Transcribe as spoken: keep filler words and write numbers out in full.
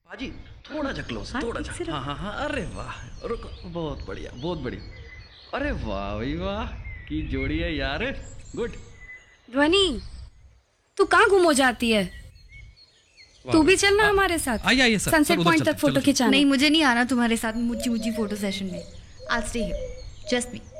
बाजी थोड़ा सा क्लोज, थोड़ा सा। हाँ हाँ हाँ, अरे वाह, रुको, बहुत बढ़िया, बहुत बढ़िया। अरे वाह भाई वाह, की जोड़ी है यार, गुड। ध्वनि, तू कहाँ गुम हो जाती है? तू भी चलना हमारे साथ। आइए आइए सर, सनसेट पॉइंट तक फोटो खिंचाना। नहीं, मुझे नहीं आना तुम्हारे साथ मुझी मुझी फोटो सेशन में। I stay here, just me.